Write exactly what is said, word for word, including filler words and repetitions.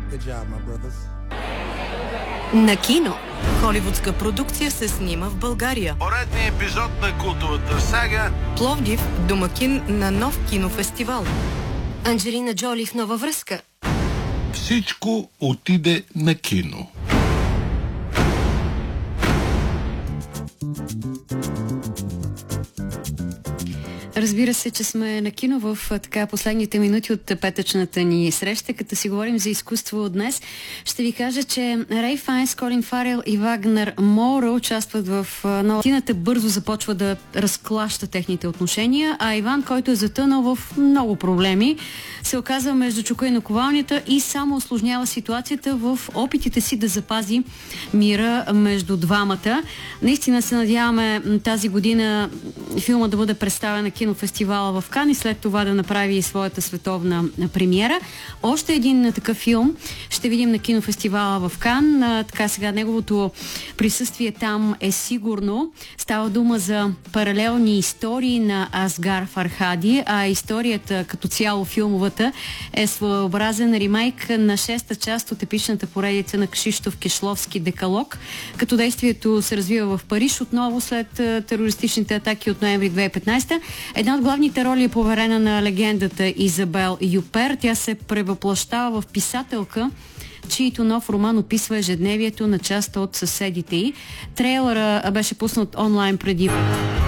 На кино. Холивудска продукция се снима в България. Поредният епизод на култовата сага. Пловдив – домакин на нов кинофестивал. Анджелина Джоли в нова връзка. Всичко отиде на кино. Разбира се, че сме на кино в така последните минути от петъчната ни среща. Като си говорим за изкуство днес, ще ви кажа, че Рей Файнс, Колин Фарел и Вагнер Моро участват в нова. Тината бързо започва да разклаща техните отношения, а Иван, който е затънал в много проблеми, се оказва между чука и наковалнята и само усложнява ситуацията в опитите си да запази мира между двамата. Наистина се надяваме тази година филма да бъде представен на кинофестивала в Кан и след това да направи своята световна премиера. Още един такъв филм ще видим на кинофестивала в Кан. Така сега неговото присъствие там е сигурно. Става дума за паралелни истории на Асгар Фархади, а историята като цяло филмовата е своеобразен ремейк на шеста част от епичната поредица на Кшиштоф Кишловски Декалог, като действието се развива в Париж отново след терористичните атаки от ноември две хиляди и петнадесета. Една от главните роли е поверена на легендата Изабел Юпер. Тя се превъплъщава в писателка, чието нов роман описва ежедневието на част от съседите й. Трейлъра беше пуснат онлайн преди